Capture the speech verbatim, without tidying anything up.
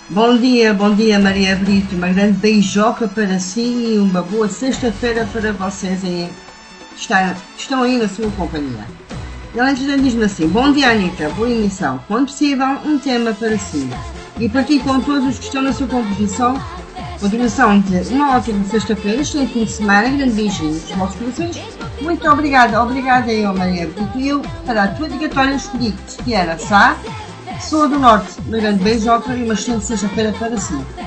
Bom dia, bom dia Maria Brito, uma grande beijoca para si e uma boa sexta-feira para vocês aí, que está- que estão aí na sua companhia. Ela entretanto diz-me assim: bom dia Anitta, boa emissão, quando possível um tema para si. E partilho com todos os que estão na sua composição, continuação de uma ótima sexta-feira, excelente fim de semana, grande beijinho dos vossos corações. Muito obrigada, obrigada eu Maria Brito. E eu, para a tua dedicatória, escolhi Cristiana Sá. Sou do Norte, uma grande beijoca e uma excelente sexta-feira para si.